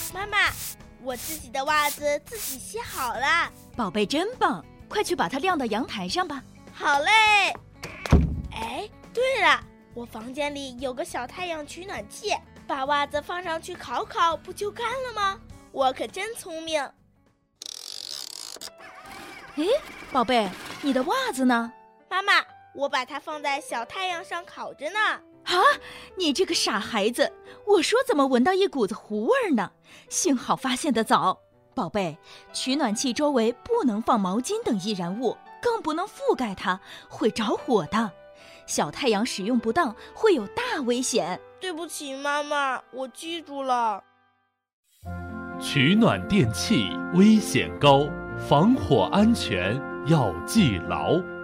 妈妈，我自己的袜子自己洗好了。 宝贝真棒，快去把它晾到阳台上吧。 好嘞。哎，对了，我房间里有个小太阳取暖器，把袜子放上去烤烤，不就干了吗？我可真聪明。 哎，宝贝，你的袜子呢？ 妈妈，我把它放在小太阳上烤着呢。 啊，你这个傻孩子，我说怎么闻到一股子糊味儿呢？幸好发现得早。宝贝，取暖器周围不能放毛巾等易燃物，更不能覆盖它，会着火的。小太阳使用不当会有大危险。 对不起，妈妈，我记住了。 取暖电器危险高，防火安全要记牢。